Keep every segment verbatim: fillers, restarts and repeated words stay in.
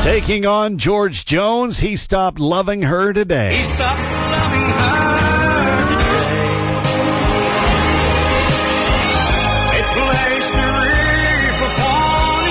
Taking on George Jones, He Stopped Loving Her Today. He stopped loving her today. It placed the reef upon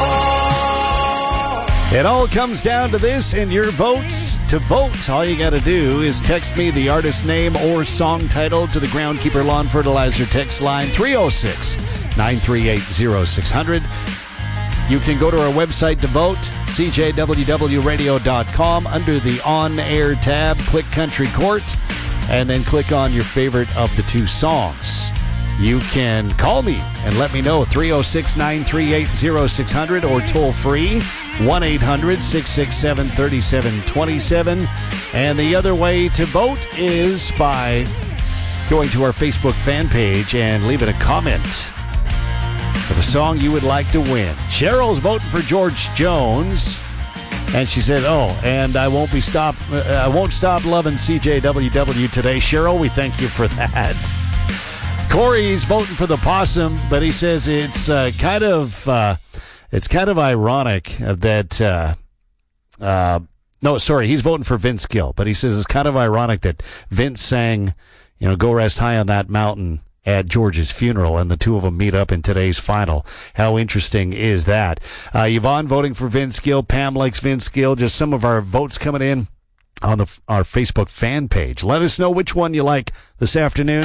his door. It all comes down to this in your votes. To vote, all you got to do is text me the artist name or song title to the Groundkeeper Lawn Fertilizer text line three oh six, nine three eight, oh six hundred. You can go to our website to vote, c j w w radio dot com. Under the On-Air tab, click Country Court, and then click on your favorite of the two songs. You can call me and let me know, three oh six, nine three eight, oh six hundred, or toll free, one eight hundred, six six seven, three seven two seven. And the other way to vote is by going to our Facebook fan page and leaving a comment for the song you would like to win. Cheryl's voting for George Jones, and she said, "Oh, and I won't be stop. Uh, I won't stop loving C J W W today." Cheryl, we thank you for that. Corey's voting for the Possum, but he says it's uh, kind of uh, it's kind of ironic that. Uh, uh, no, sorry, he's voting for Vince Gill, but he says it's kind of ironic that Vince sang, you know, "Go Rest High on That Mountain" at George's funeral, and the two of them meet up in today's final. How interesting is that? Uh, Yvonne voting for Vince Gill. Pam likes Vince Gill. Just some of our votes coming in on the our Facebook fan page. Let us know which one you like this afternoon.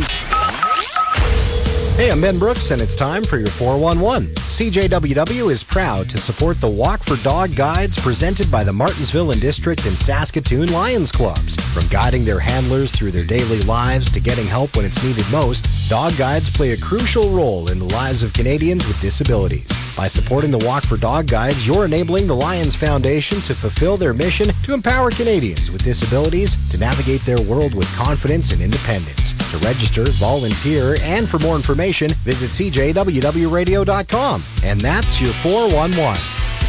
Hey, I'm Ben Brooks, and it's time for your four one one. C J W W is proud to support the Walk for Dog Guides presented by the Martensville and District and Saskatoon Lions Clubs. From guiding their handlers through their daily lives to getting help when it's needed most, dog guides play a crucial role in the lives of Canadians with disabilities. By supporting the Walk for Dog Guides, you're enabling the Lions Foundation to fulfill their mission to empower Canadians with disabilities to navigate their world with confidence and independence. To register, volunteer, and for more information, visit c j w w radio dot com. And that's your four one one.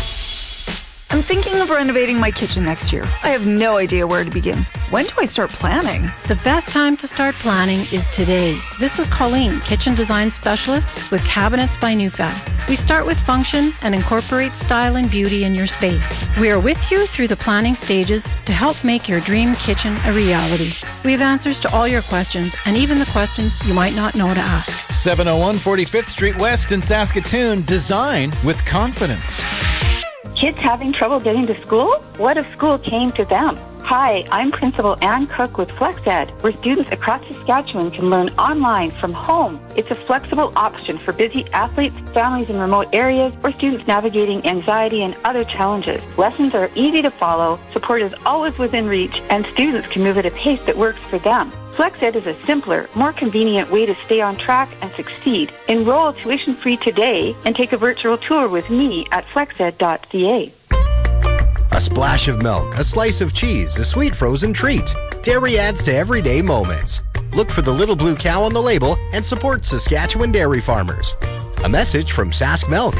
I'm thinking of renovating my kitchen next year. I have no idea where to begin. When do I start planning? The best time to start planning is today. This is Colleen, kitchen design specialist with Cabinets by NewFab. We start with function and incorporate style and beauty in your space. We are with you through the planning stages to help make your dream kitchen a reality. We have answers to all your questions and even the questions you might not know to ask. seven oh one forty-fifth Street West in Saskatoon. Design with confidence. Kids having trouble getting to school? What if school came to them? Hi, I'm Principal Ann Cook with FlexEd, where students across Saskatchewan can learn online from home. It's a flexible option for busy athletes, families in remote areas, or students navigating anxiety and other challenges. Lessons are easy to follow, support is always within reach, and students can move at a pace that works for them. FlexEd is a simpler, more convenient way to stay on track and succeed. Enroll tuition-free today and take a virtual tour with me at flexed dot c a. A splash of milk, a slice of cheese, a sweet frozen treat. Dairy adds to everyday moments. Look for the little blue cow on the label and support Saskatchewan dairy farmers. A message from Sask Milk.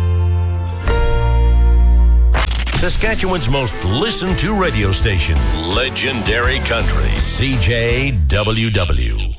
Saskatchewan's most listened to radio station, Legendary Country, C J W W.